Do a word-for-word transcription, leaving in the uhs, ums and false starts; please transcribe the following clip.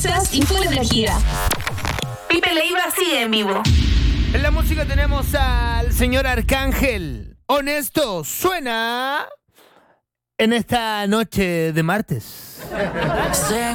Y full energía. Pipe Leiva sigue en vivo. En la música tenemos al señor Arcángel. Honesto, suena en esta noche de martes.